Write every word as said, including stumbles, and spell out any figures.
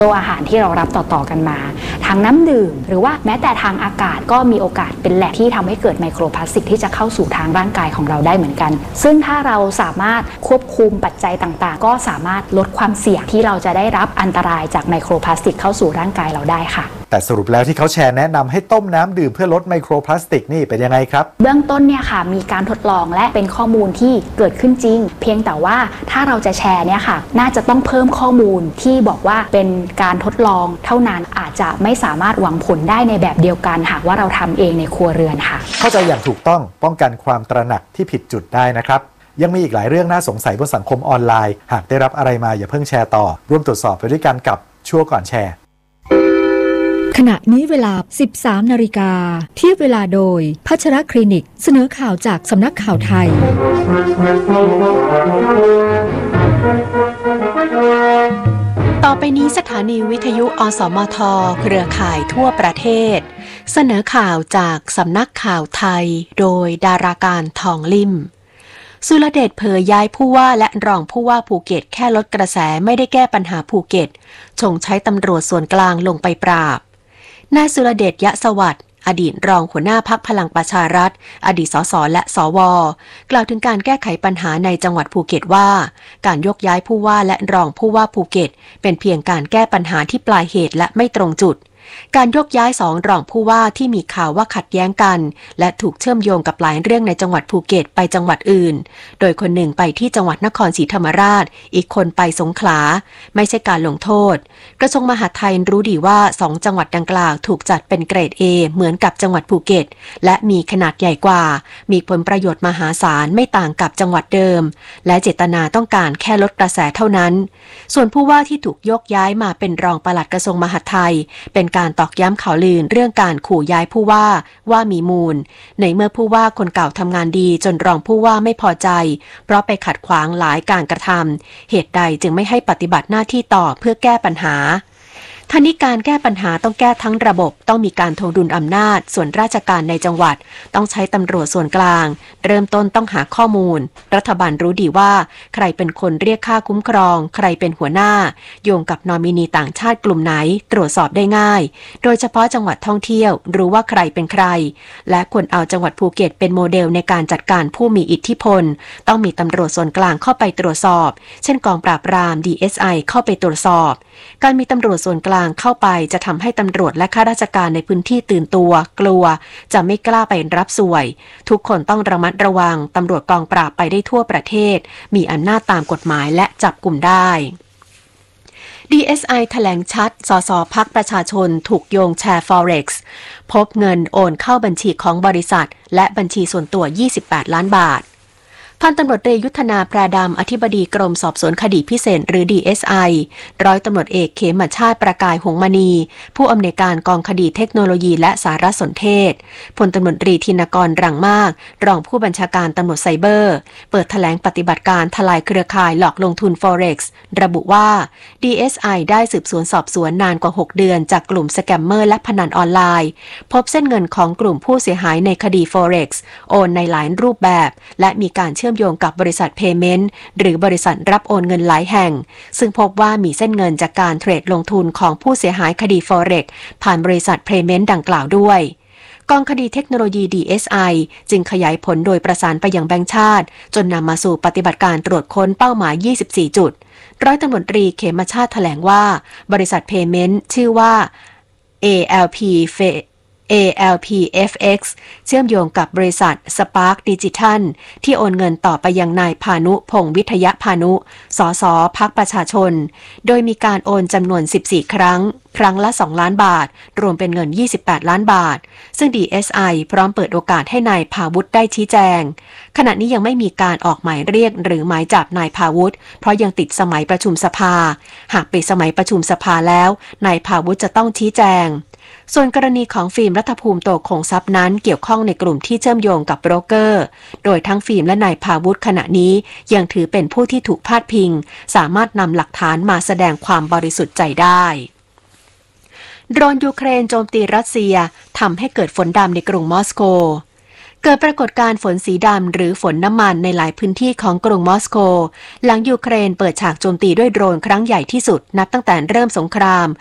ตัวอาหารที่เรารับต่อๆกันมาทางน้ำดื่มหรือว่าแม้แต่ทางอากาศก็มีโอกาสเป็นแหล่งที่ทำให้เกิดไมโครพลาสติกที่จะเข้าสู่ทางร่างกายของเราได้เหมือนกันซึ่งถ้าเราสามารถควบคุมปัจจัยต่างๆก็สามารถลดความเสี่ยงที่เราจะได้รับอันตรายจากไมโครพลาสติกเข้าสู่ร่างกายเราได้ค่ะแต่สรุปแล้วที่เขาแชร์แนะนำให้ต้มน้ำดื่มเพื่อลดไมโครพลาสติกนี่เป็นยังไงครับเบื้องต้นเนี่ยค่ะมีการทดลองและเป็นข้อมูลที่เกิดขึ้นจริงเพียงแต่ว่าถ้าเราจะแชร์เนี่ยค่ะน่าจะต้องเพิ่มข้อมูลที่บอกว่าเป็นการทดลองเท่านั้นอาจจะไม่สามารถหวังผลได้ในแบบเดียวกันหากว่าเราทำเองในครัวเรือนค่ะเข้าใจอย่างถูกต้องป้องกันความตระหนักที่ผิดจุดได้นะครับยังมีอีกหลายเรื่องน่าสงสัยบนสังคมออนไลน์หากได้รับอะไรมาอย่าเพิ่งแชร์ต่อร่วมตรวจสอบไปด้วยกันกับชั่วก่อนแชร์ขณะนี้เวลา สิบสามนาฬิกา เทียบเวลาโดยพัชรคลินิกเสนอข่าวจากสำนักข่าวไทยต่อไปนี้สถานีวิทยุอสมทเครือข่ายทั่วประเทศเสนอข่าวจากสำนักข่าวไทยโดยดาราการทองลิ่มสุรเดชเผยย้ายผู้ว่าและรองผู้ว่าภูเก็ตแค่ลดกระแสไม่ได้แก้ปัญหาภูเก็ตชงใช้ตำรวจส่วนกลางลงไปปราบนายสุรเดชยะสวัสดิ์อดีตรองหัวหน้าพรรคพลังประชารัฐอดีตสสและสวกล่าวถึงการแก้ไขปัญหาในจังหวัดภูเก็ตว่าการยกย้ายผู้ว่าและรองผู้ว่าภูเก็ตเป็นเพียงการแก้ปัญหาที่ปลายเหตุและไม่ตรงจุดการยกย้ายสองรองผู้ว่าที่มีข่าวว่าขัดแย้งกันและถูกเชื่อมโยงกับหลายเรื่องในจังหวัดภูเก็ตไปจังหวัดอื่นโดยคนหนึ่งไปที่จังหวัดนครศรีธรรมราชอีกคนไปสงขลาไม่ใช่การลงโทษกระทรวงมหาดไทยรู้ดีว่าสองจังหวัดดังกล่าวถูกจัดเป็นเกรด A เหมือนกับจังหวัดภูเก็ตและมีขนาดใหญ่กว่ามีผลประโยชน์มหาศาลไม่ต่างกับจังหวัดเดิมและเจตนาต้องการแค่ลดกระแสเท่านั้นส่วนผู้ว่าที่ถูกยกย้ายมาเป็นรองปลัดกระทรวงมหาดไทยเป็นการตอกย้ำข่าวลือเรื่องการขู่ย้ายผู้ว่าว่ามีมูลในเมื่อผู้ว่าคนเก่าทำงานดีจนรองผู้ว่าไม่พอใจเพราะไปขัดขวางหลายการกระทำเหตุใดจึงไม่ให้ปฏิบัติหน้าที่ต่อเพื่อแก้ปัญหาท่านี้การแก้ปัญหาต้องแก้ทั้งระบบต้องมีการทวงดุลอำนาจส่วนราชการในจังหวัดต้องใช้ตำรวจส่วนกลางเริ่มต้นต้องหาข้อมูลรัฐบาลรู้ดีว่าใครเป็นคนเรียกค่าคุ้มครองใครเป็นหัวหน้าโยงกับนอมินีต่างชาติกลุ่มไหนตรวจสอบได้ง่ายโดยเฉพาะจังหวัดท่องเที่ยวรู้ว่าใครเป็นใครและควรเอาจังหวัดภูเก็ตเป็นโมเดลในการจัดการผู้มีอิทธิพลต้องมีตำรวจส่วนกลางเข้าไปตรวจสอบเช่นกองปราบปราม ดี เอส ไอ เข้าไปตรวจสอบการมีตำรวจส่วนกลางเข้าไปจะทำให้ตำรวจและข้าราชการในพื้นที่ตื่นตัวกลัวจะไม่กล้าไปรับสวยทุกคนต้องระมัดระวังตำรวจกองปราบไปได้ทั่วประเทศมีอำนาจตามกฎหมายและจับกลุ่มได้ ดี เอส ไอ แถลงชัดสสพรรคประชาชนถูกโยงแชร์ Forex พบเงินโอนเข้าบัญชีของบริษัทและบัญชีส่วนตัวยี่สิบแปดล้านบาทพันตำรวจเอกยุทธนาแพรดำอธิบดีกรมสอบสวนคดีพิเศษหรือ ดี เอส ไอ ร้อยตำรวจเอกเขมชาติประกายหงมณีผู้อำนวยการกองคดีเทคโนโลยีและสารสนเทศพลตำรวจตรีธินกรรังมากรองผู้บัญชาการตำรวจไซเบอร์เปิดแถลงปฏิบัติการทลายเครือข่ายหลอกลงทุน Forex ระบุว่า ดี เอส ไอ ได้สืบสวนสอบสวนนานกว่าหกเดือนจากกลุ่มสแกมเมอร์และพนันออนไลน์พบเส้นเงินของกลุ่มผู้เสียหายในคดี Forex โอนในหลายรูปแบบและมีการเชื่อมโยงกับบริษัท Payment หรือบริษัทรับโอนเงินหลายแห่งซึ่งพบว่ามีเส้นเงินจากการเทรดลงทุนของผู้เสียหายคดี Forex ผ่านบริษัท Payment ดังกล่าวด้วยกองคดีเทคโนโลยี ดี เอส ไอ จึงขยายผลโดยประสานไปยังแบงก์ชาติจนนำมาสู่ปฏิบัติการตรวจค้นเป้าหมายยี่สิบสี่จุดร้อยตำรวจตรีเขมชาติแถลงว่าบริษัท Payment ชื่อว่า เอ แอล พี เอ แอล พี เอฟ เอ็กซ์ เชื่อมโยงกับบริษัท Spark Digital ที่โอนเงินต่อไปยังนายพานุพงษ์วิทยพานุสสพรรคประชาชนโดยมีการโอนจำนวนสิบสี่ครั้งครั้งละสองล้านบาทรวมเป็นเงินยี่สิบแปดล้านบาทซึ่ง ดี เอส ไอ พร้อมเปิดโอกาสให้นายพาวุฒิได้ชี้แจงขณะนี้ยังไม่มีการออกหมายเรียกหรือหมายจับนายพาวุฒิเพราะยังติดสมัยประชุมสภาหากปิดสมัยประชุมสภาแล้วนายพาวุฒิจะต้องชี้แจงส่วนกรณีของฟิล์มรัฐภูมิโตคงทรัพย์นั้นเกี่ยวข้องในกลุ่มที่เชื่อมโยงกับโบรกเกอร์โดยทั้งฟิล์มและนายพาวุฒิขณะนี้ยังถือเป็นผู้ที่ถูกพาดพิงสามารถนำหลักฐานมาแสดงความบริสุทธิ์ใจได้โดรนยูเครนโจมตีรัสเซียทำให้เกิดฝนดำในกรุงมอสโกเกิดปรากฏการณ์ฝนสีดำหรือฝนน้ำมันในหลายพื้นที่ของกรุงมอสโกหลังยูเครนเปิดฉากโจมตีด้วยโดรนครั้งใหญ่ที่สุดนับตั้งแต่เริ่มสงคราม